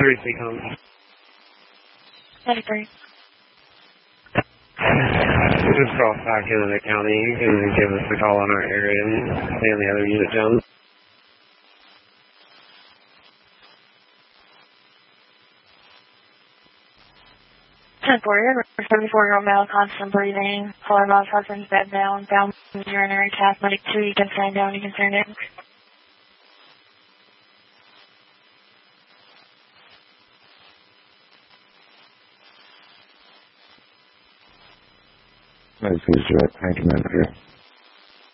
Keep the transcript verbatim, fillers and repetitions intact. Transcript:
three speak home. ninety-three. Just cross back into the county. You can give us a call on our area and stay on the other unit, John. ten forty, seventy-four-year-old male, constant breathing, pulling off husband's bed down, down urinary tract, medic two, you can stand down, you can stand down. Nice to meet you. Thank you, manager.